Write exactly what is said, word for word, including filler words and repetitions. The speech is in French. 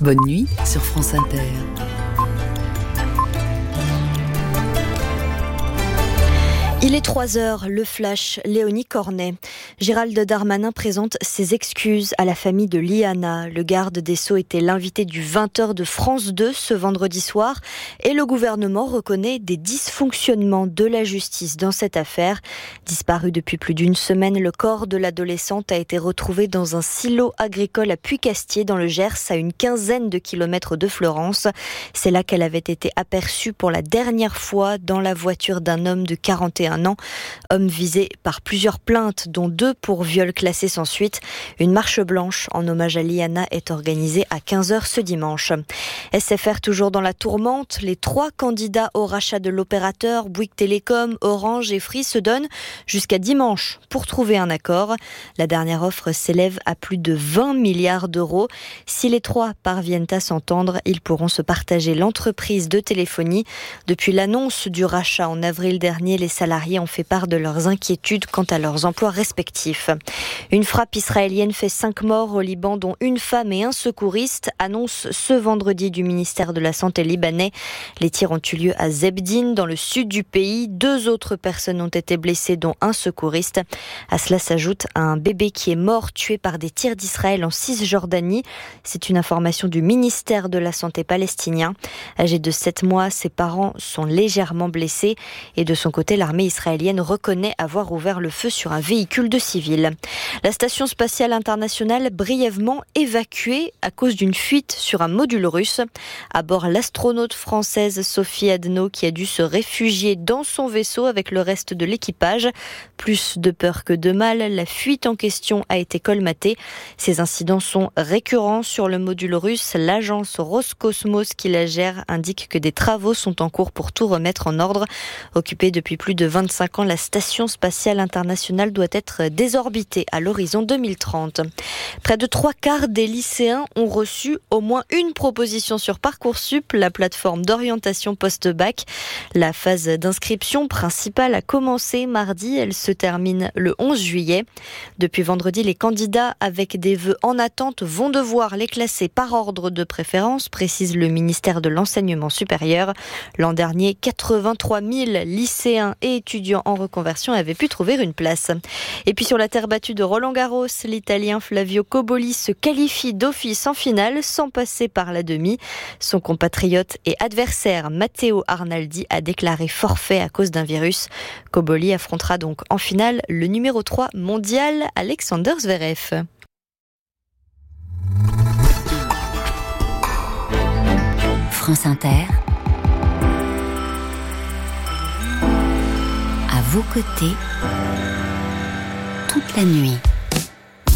Bonne nuit sur France Inter. Il est trois heures, le flash, Léonie Cornet. Gérald Darmanin présente ses excuses à la famille de Liana. Le garde des Sceaux était l'invité du vingt heures de France deux ce vendredi soir et le gouvernement reconnaît des dysfonctionnements de la justice dans cette affaire. Disparu depuis plus d'une semaine, le corps de l'adolescente a été retrouvé dans un silo agricole à Puy-Castier dans le Gers, à une quinzaine de kilomètres de Florence. C'est là qu'elle avait été aperçue pour la dernière fois dans la voiture d'un homme de quarante et un ans, homme visé par plusieurs plaintes, dont deux pour viol classé sans suite. Une marche blanche en hommage à Liana est organisée à quinze heures ce dimanche. S F R toujours dans la tourmente. Les trois candidats au rachat de l'opérateur, Bouygues Télécom, Orange et Free, se donnent jusqu'à dimanche pour trouver un accord. La dernière offre s'élève à plus de vingt milliards d'euros. Si les trois parviennent à s'entendre, ils pourront se partager l'entreprise de téléphonie. Depuis l'annonce du rachat en avril dernier, les salariés ont fait part de leurs inquiétudes quant à leurs emplois respectifs. Une frappe israélienne fait cinq morts au Liban, dont une femme et un secouriste, annonce ce vendredi du ministère de la Santé libanais. Les tirs ont eu lieu à Zebdin, dans le sud du pays. Deux autres personnes ont été blessées, dont un secouriste. À cela s'ajoute un bébé qui est mort, tué par des tirs d'Israël en Cisjordanie. C'est une information du ministère de la Santé palestinien. Âgé de sept mois, ses parents sont légèrement blessés. Et de son côté, l'armée israélienne reconnaît avoir ouvert le feu sur un véhicule de civils. La station spatiale internationale brièvement évacuée à cause d'une fuite sur un module russe. À bord, l'astronaute française Sophie Adno qui a dû se réfugier dans son vaisseau avec le reste de l'équipage. Plus de peur que de mal, la fuite en question a été colmatée. Ces incidents sont récurrents sur le module russe. L'agence Roscosmos qui la gère indique que des travaux sont en cours pour tout remettre en ordre. Occupée depuis plus de vingt-cinq ans, la station spatiale internationale doit être désorbitée à l'horizon deux mille trente. Près de trois quarts des lycéens ont reçu au moins une proposition sur Parcoursup, la plateforme d'orientation post-bac. La phase d'inscription principale a commencé mardi, elle se termine le onze juillet. Depuis vendredi, les candidats avec des vœux en attente vont devoir les classer par ordre de préférence, précise le ministère de l'Enseignement supérieur. L'an dernier, quatre-vingt-trois mille lycéens et étudiants en reconversion avaient pu trouver une place. Et puis sur la terre battue de Roland-Garros, l'Italien Flavio Cobolli se qualifie d'office en finale sans passer par la demi. Son compatriote et adversaire Matteo Arnaldi a déclaré forfait à cause d'un virus. Cobolli affrontera donc en finale le numéro trois mondial Alexander Zverev. France Inter. À vos côtés, toute la nuit.